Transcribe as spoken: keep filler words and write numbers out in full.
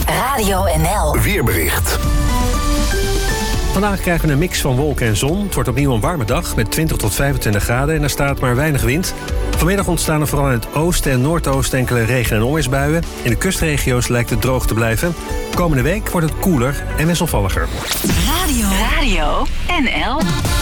Radio N L. Weerbericht. Vandaag krijgen we een mix van wolken en zon. Het wordt opnieuw een warme dag met twintig tot vijfentwintig graden... en er staat maar weinig wind. Vanmiddag ontstaan er vooral in het oosten en noordoosten enkele regen- en onweersbuien. In de kustregio's lijkt het droog te blijven. Komende week wordt het koeler en wisselvalliger. Radio. Radio N L.